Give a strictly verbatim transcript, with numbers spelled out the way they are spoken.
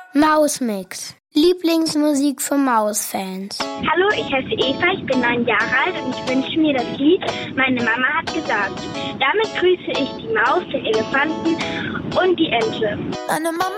Mausmix. Lieblingsmusik für Mausfans. Hallo, ich heiße Eva, ich bin neun Jahre alt und ich wünsche mir das Lied Meine Mama hat gesagt. Damit grüße ich die Maus, den Elefanten und die Ente. Meine Mama